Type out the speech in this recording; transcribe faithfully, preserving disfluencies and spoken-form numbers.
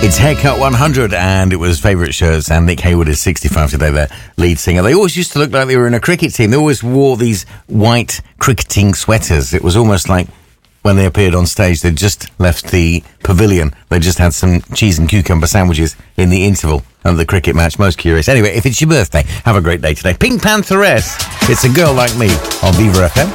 It's Haircut one hundred, and it was favourite shirts, and Nick Hayward is sixty-five today, their lead singer. They always used to look like they were in a cricket team. They always wore these white cricketing sweaters. It was almost like when they appeared on stage, they'd just left the pavilion. They just had some cheese and cucumber sandwiches in the interval of the cricket match. Most curious. Anyway, if it's your birthday, have a great day today. Pink Pantheress, It's a Girl Like Me on Viva F M.